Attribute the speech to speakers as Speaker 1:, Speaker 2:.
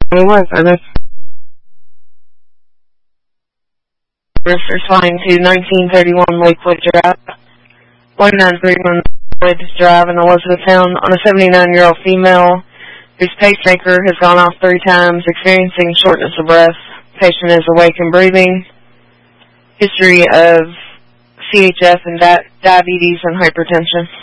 Speaker 1: 911 service. Responding to 1931 Lakewood Drive, 1931 Lakewood Drive in Elizabethtown on a 79-year-old female whose pacemaker has gone off 3 times, experiencing shortness of breath. Patient is awake and breathing. History of CHF and diabetes and hypertension.